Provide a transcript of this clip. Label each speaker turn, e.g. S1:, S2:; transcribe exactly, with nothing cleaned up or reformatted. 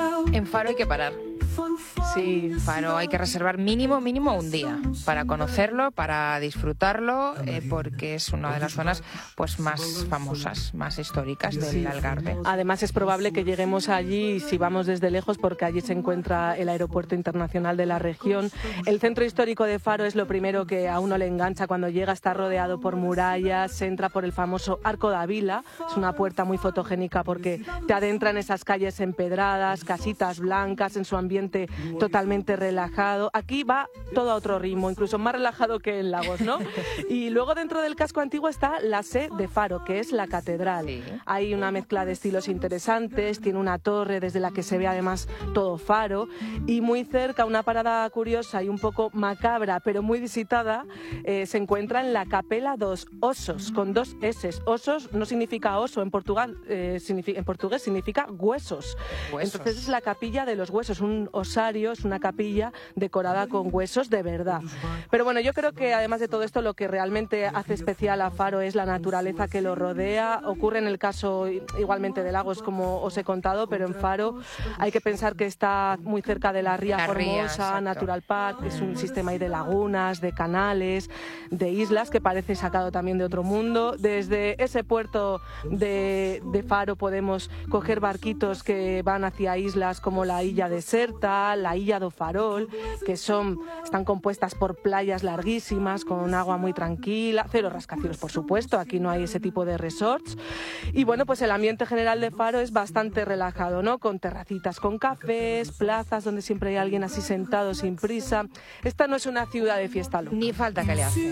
S1: En Faro hay que parar. Sí, Faro hay que reservar mínimo, mínimo un día para conocerlo, para disfrutarlo, eh, porque es una de las zonas pues más famosas, más históricas del
S2: Sí.
S1: Algarve.
S2: Además es probable que lleguemos allí si vamos desde lejos, porque allí se encuentra el aeropuerto internacional de la región. El centro histórico de Faro es lo primero que a uno le engancha cuando llega. Está rodeado por murallas, se entra por el famoso Arco da Vila. Es una puerta muy fotogénica porque te adentra en esas calles empedradas, casitas blancas, en su ambiente totalmente relajado. Aquí va todo a otro ritmo, incluso más relajado que en Lagos, ¿no? Y luego dentro del casco antiguo está la sé de Faro, que es la catedral.
S1: Sí.
S2: Hay una mezcla de estilos interesantes, tiene una torre desde la que se ve además todo Faro, y muy cerca, una parada curiosa y un poco macabra, pero muy visitada, eh, se encuentra en la Capela dos Osos, con dos S. Osos no significa oso en Portugal, eh, significa, en portugués significa huesos.
S1: Huesos.
S2: Entonces es la capilla de los huesos, un osario, es una capilla decorada con huesos de verdad. Pero bueno, yo creo que además de todo esto, lo que realmente hace especial a Faro es la naturaleza que lo rodea. Ocurre en el caso igualmente de Lagos, como os he contado, pero en Faro hay que pensar que está muy cerca de la Ría
S1: La ría,
S2: Formosa
S1: exacto.
S2: Natural Park, es un sistema ahí de lagunas, de canales, de islas, que parece sacado también de otro mundo. Desde ese puerto de, de Faro podemos coger barquitos que van hacia islas como la Illa Deserta, la Illa do Farol, que son, están compuestas por playas larguísimas, con agua muy tranquila, cero rascacielos, por supuesto, aquí no hay ese tipo de resorts. Y bueno, pues el ambiente general de Faro es bastante relajado, ¿no? Con terracitas, con cafés, plazas donde siempre hay alguien así sentado sin prisa. Esta no es una ciudad de fiesta loca.
S1: Ni falta que le hace.